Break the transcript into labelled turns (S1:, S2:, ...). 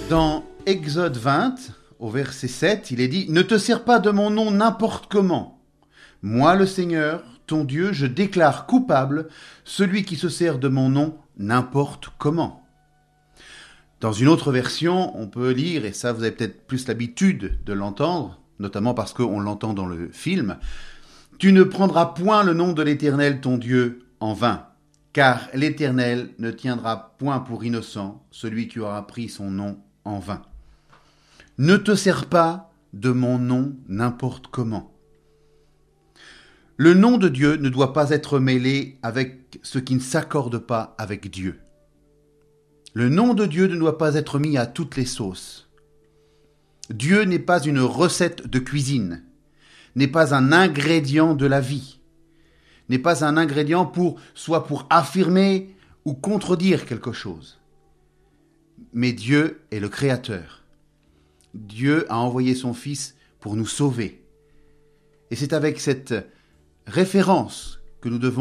S1: Dans Exode 20, au verset 7, il est dit « Ne te sers pas de mon nom n'importe comment. Moi, le Seigneur, ton Dieu, je déclare coupable celui qui se sert de mon nom n'importe comment. » Dans une autre version, on peut lire, et ça vous avez peut-être plus l'habitude de l'entendre, notamment parce qu'on l'entend dans le film, « Tu ne prendras point le nom de l'Éternel ton Dieu en vain, car l'Éternel ne tiendra point pour innocent celui qui aura pris son nom en vain. Ne te sers pas de mon nom n'importe comment. » Le nom de Dieu ne doit pas être mêlé avec ce qui ne s'accorde pas avec Dieu. Le nom de Dieu ne doit pas être mis à toutes les sauces. Dieu n'est pas une recette de cuisine, n'est pas un ingrédient de la vie, n'est pas un ingrédient soit pour affirmer ou contredire quelque chose. Mais Dieu est le Créateur. Dieu a envoyé son Fils pour nous sauver. Et c'est avec cette référence que nous devons